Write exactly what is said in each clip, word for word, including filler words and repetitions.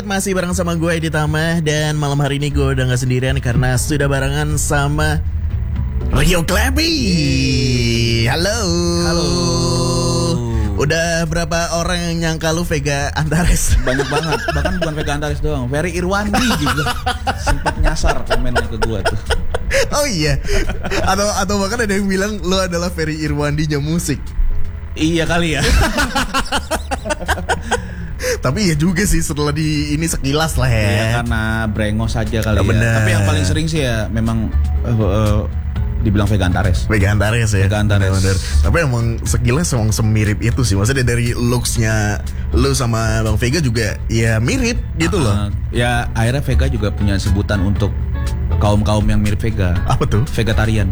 Masih bareng sama gue Edi Tama. Dan malam hari ini gue udah gak sendirian karena sudah barengan sama Rio Klepi. Halo. Halo. Udah berapa orang yang nyangka lu Vega Antares? Banyak banget. Bahkan bukan Vega Antares doang, Ferry Irwandi juga sempat nyasar komennya ke gue tuh. Oh iya. Atau atau bahkan ada yang bilang lu adalah Ferry Irwandinya musik. Iya kali ya. Tapi ya juga sih setelah di ini sekilas lah ya. Iya karena brengos aja kali ya, ya. Bener. Tapi yang paling sering sih ya memang uh, uh, dibilang Vega Antares. Vega Antares ya. Vega Antares. Bener. Tapi emang sekilas emang semirip itu sih. Maksudnya dari looks-nya lu sama Bang Vega juga ya mirip gitu uh, loh. Ya akhirnya Vega juga punya sebutan untuk kaum-kaum yang mirip Vega. Apa tuh? Vegetarian.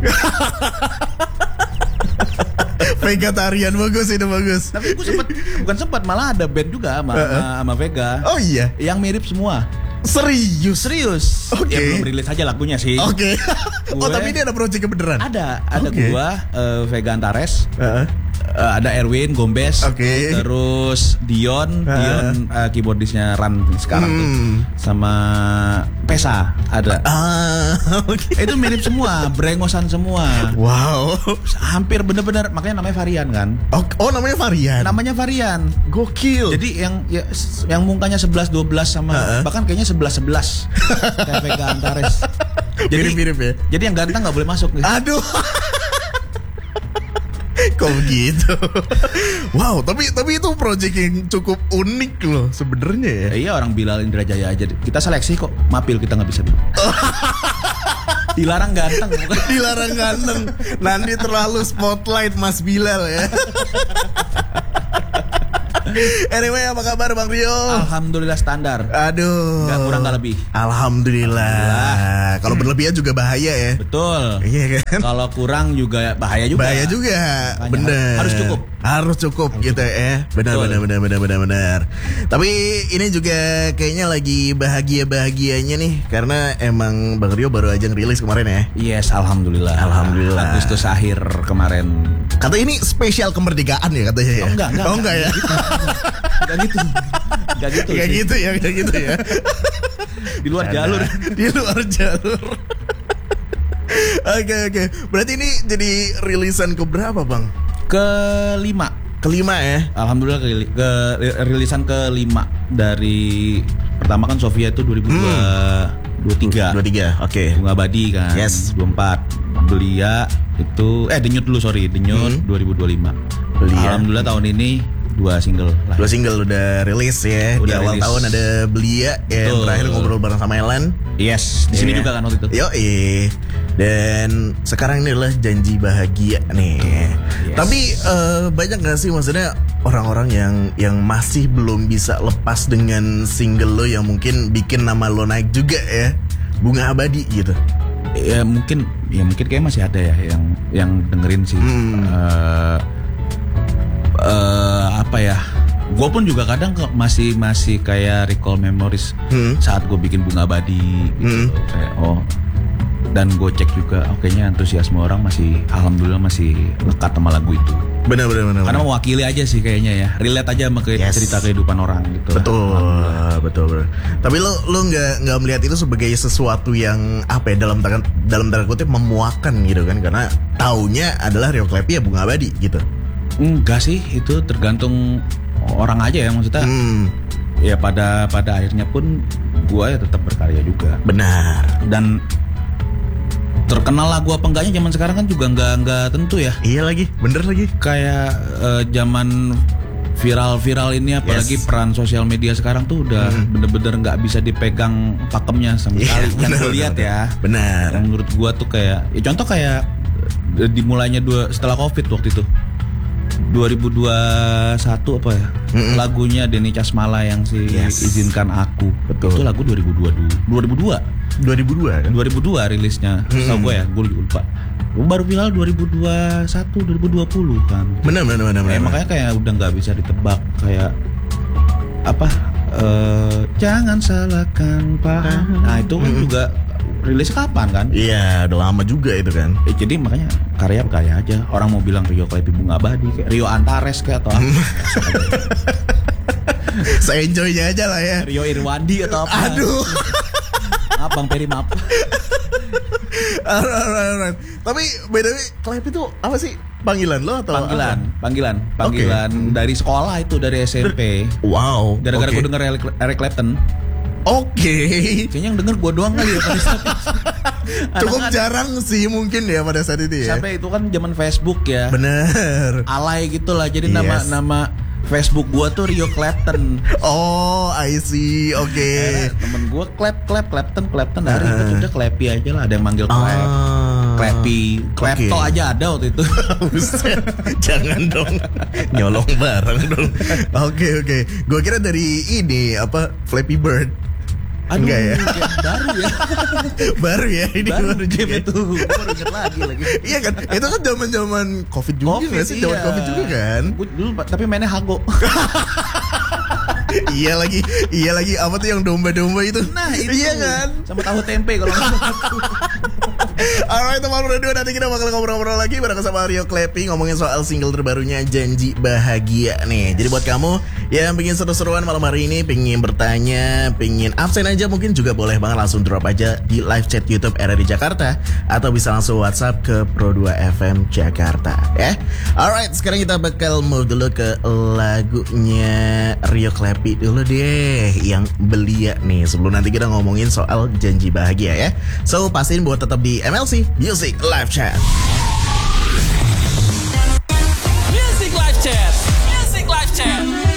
Vegetarian bagus itu bagus. Tapi gue sempet bukan sempat malah ada band juga sama, uh-uh. sama, sama Vega. Oh iya. Yang mirip semua. Serius? Serius. Oke. Okay. Ya belum rilis aja lagunya sih. Oke. Okay. Oh tapi ini ada project beneran? Ada. Ada okay. gua uh, Vega Antares. Uh-uh. Uh, ada Erwin Gombes, okay. Terus Dion, uh. Dion uh, keyboardisnya Ran sekarang hmm. tuh, sama Pesa ada. Ah, okay. Itu mirip semua, brengosan semua. Wow, hampir bener-bener, makanya namanya varian kan? Oh, oh namanya varian. Namanya varian. Gokil. Jadi yang ya, yang mukanya sebelas dua belas sama uh-uh. bahkan kayaknya sebelas sebelas kayak Vega Antares. Jadi mirip-mirip ya. Jadi yang ganteng nggak boleh masuk nih. Aduh. Kok gitu? Wow, tapi tapi itu project yang cukup unik loh sebenarnya ya. Eh, iya orang Bilal Indrajaya aja. Kita seleksi kok, mapil kita nggak bisa. Dilarang ganteng. Dilarang ganteng. Nanti terlalu spotlight Mas Bilal ya. Anyway, apa kabar Bang Rio? Alhamdulillah standar. Aduh. Gak kurang gak lebih. Alhamdulillah. Alhamdulillah. Kalau hmm. berlebihan juga bahaya ya. Betul. Iya kan? Kalau kurang juga bahaya juga. Bahaya juga. Makanya bener. Harus cukup. Harus cukup harus gitu cukup. ya. Benar benar benar benar benar benar. Tapi ini juga kayaknya lagi bahagia-bahagianya nih karena emang Bang Rio baru aja ngerilis kemarin ya. Yes, alhamdulillah. Alhamdulillah. Agustus akhir kemarin. Kata ini spesial kemerdekaan ya katanya ya. Oh enggak, enggak. Oh enggak, enggak ya. Enggak gitu. Enggak gitu. Enggak gitu ya, enggak gitu ya. Di luar Sana. jalur. Di luar jalur. Oke okay, oke. Okay. Berarti ini jadi rilisan keberapa Bang? Kelima. Kelima ya. Alhamdulillah ke, ke rilisan kelima dari pertama kan Sofia itu dua ribu dua puluh tiga. dua puluh tiga. Oke. Okay. Bunga Abadi kan. Yes. dua puluh empat. Belia itu eh Denyut dulu sorry, Denyut hmm. dua ribu dua puluh lima. Belia. Alhamdulillah tahun ini dua single lah. Dua single udah rilis ya. Udah di awal rilis. Tahun ada Belia ya, yang terakhir ngobrol bareng sama Elan. Yes, di yeah. sini juga kan waktu itu. Yoi. Dan sekarang ini adalah Janji Bahagia nih. Yes. Tapi uh, banyak gak sih maksudnya orang-orang yang yang masih belum bisa lepas dengan single lo yang mungkin bikin nama lo naik juga ya, Bunga Abadi gitu. Ya mungkin ya mungkin kayak masih ada ya yang yang dengerin sih. Hmm. Uh, uh, apa ya? Gue pun juga kadang masih masih kayak recall memories hmm. saat gue bikin Bunga Abadi gitu. Hmm. Kayak oh, dan gue cek juga, oh, kayaknya antusiasme orang masih, alhamdulillah masih lekat sama lagu itu. Benar benar benar. Karena mewakili aja sih kayaknya ya, relate aja sama ke yes. cerita kehidupan orang gitu. Betul betul betul. Tapi lo lo nggak nggak melihat itu sebagai sesuatu yang apa ya, dalam tanda dalam tanda kutip memuakan gitu kan? Karena taunya adalah Rio Klepi ya Bunga Abadi gitu. Enggak sih, itu tergantung orang aja ya maksudnya. Hmm. Ya pada pada akhirnya pun gue ya tetap berkarya juga. Benar. Dan terkenal lagu apa enggaknya zaman sekarang kan juga nggak nggak tentu ya. Iya lagi, bener lagi. Kayak uh, zaman viral-viral ini apalagi yes. peran sosial media sekarang tuh udah hmm. bener-bener nggak bisa dipegang pakemnya sama sekali. Yeah, yang gue lihat ya. Benar. Yang menurut gue tuh kayak, ya contoh kayak dimulainya dua setelah COVID waktu itu. dua ribu dua puluh satu apa ya? Mm-hmm. Lagunya Denny Casmala yang si yes. Izinkan Aku. Betul. Itu lagu dua ribu dua dua ribu dua dua ribu dua kan? dua ribu dua rilisnya. Mm-hmm. Tahu gue ya, gue lupa. Baru viral dua ribu dua puluh satu dua ribu dua puluh kan. Benar benar benar. Eh, makanya kayak udah enggak bisa ditebak kayak apa? Uh, jangan salahkan paham. Nah, itu kan mm-hmm. juga rilis kapan kan? Iya, udah lama juga itu kan. Eh, jadi makanya karya karya aja. Orang mau bilang Rio Klepi Bunga Abadi, kayak Rio Antares kayak atau apa. Se-enjoynya aja lah ya. Rio Irwandi atau apa? Aduh. Maaf Bang Peri, maaf. Alright, alright, alright. Tapi by the way, Clap itu apa sih? Panggilan lo atau Panggilan, apa? panggilan, panggilan Okay. dari sekolah itu, dari S M P. Wow. Gara-gara okay. gue denger Eric, Eric Clapton. Oke. Kayaknya yang denger gue doang kali ya pada saat itu. Cukup Anak-anak- jarang sih mungkin ya pada saat itu ya. Sampai itu kan zaman Facebook ya. Bener. Alay gitu lah. Jadi Yes. nama nama Facebook gua tuh Rio Clapton. Oh, I see. Oke. Eh, temen gua Clap Clap Clapton Clapton dari itu udah Clappy aja lah, ada yang manggil Clap. Ah. Clappy, Clapto Oke. aja ada waktu itu. Buset, jangan dong, nyolong barang dong. Oke oke, gue kira dari ini apa Flappy Bird. Aduh, Enggak ya? game baru ya. Baru ya ini Baru baru game juga. itu. Gua baru inget lagi lagi. Iya kan, itu kan zaman zaman Covid juga nggak sih, zaman iya. Covid juga kan? Gua dulu tapi mainnya Hago. Iya lagi, iya lagi apa tuh yang domba-domba itu? Nah, itu. Iya kan? Sama tahu tempe kalau nggak salah. Alright teman berdua, nanti kita bakal ngobrol-ngobrol lagi bareng sama Rio Clappy, ngomongin soal single terbarunya Janji Bahagia nih. Jadi buat kamu yang pengen seru-seruan malam hari ini, pengen bertanya, pengen absen aja, mungkin juga boleh banget langsung drop aja di live chat YouTube R R I Jakarta, atau bisa langsung WhatsApp ke Pro dua F M Jakarta ya. Alright, sekarang kita bakal move dulu ke lagunya Rio Clappy dulu deh, yang Belia nih, sebelum nanti kita ngomongin soal Janji Bahagia ya. So pastiin buat tetap di M L C Music Live Chat.